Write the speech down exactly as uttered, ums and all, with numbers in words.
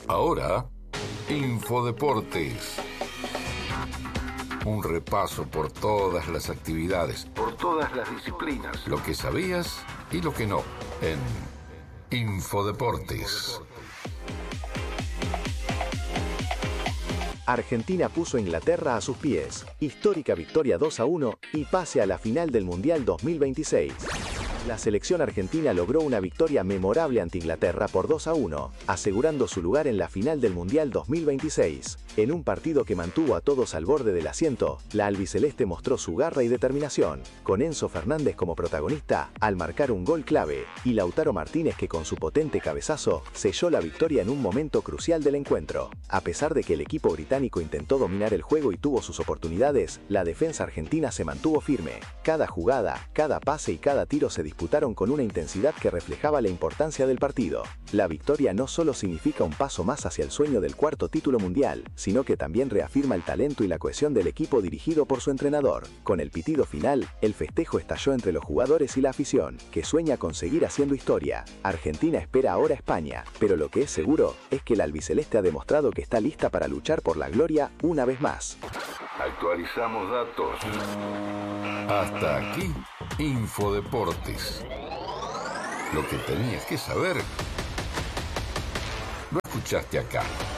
Ahora, Infodeportes. Un repaso por todas las actividades, por todas las disciplinas, lo que sabías y lo que no, en Infodeportes. Argentina puso a Inglaterra a sus pies. Histórica victoria dos a uno y pase a la final del Mundial dos mil veintiséis. La selección argentina logró una victoria memorable ante Inglaterra por dos a uno, asegurando su lugar en la final del Mundial dos mil veintiséis. En un partido que mantuvo a todos al borde del asiento, la albiceleste mostró su garra y determinación, con Enzo Fernández como protagonista, al marcar un gol clave, y Lautaro Martínez que con su potente cabezazo, selló la victoria en un momento crucial del encuentro. A pesar de que el equipo británico intentó dominar el juego y tuvo sus oportunidades, la defensa argentina se mantuvo firme. Cada jugada, cada pase y cada tiro se disputaron con una intensidad que reflejaba la importancia del partido. La victoria no solo significa un paso más hacia el sueño del cuarto título mundial, sino que también reafirma el talento y la cohesión del equipo dirigido por su entrenador. Con el pitido final, el festejo estalló entre los jugadores y la afición, que sueña con seguir haciendo historia. Argentina espera ahora a España, pero lo que es seguro es que la albiceleste ha demostrado que está lista para luchar por la gloria una vez más. Actualizamos datos. Hasta aquí, Infodeportes. Lo que tenías que saber, lo escuchaste acá.